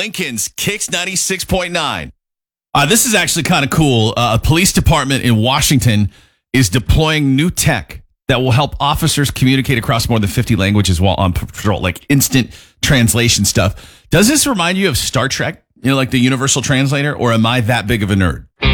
Lincoln's Kicks 96.9. This is actually kind of cool. A police department in Washington is deploying new tech that will help officers communicate across more than 50 languages while on patrol, like instant translation stuff. Does this remind you of Star Trek? Like the Universal Translator, or am I that big of a nerd?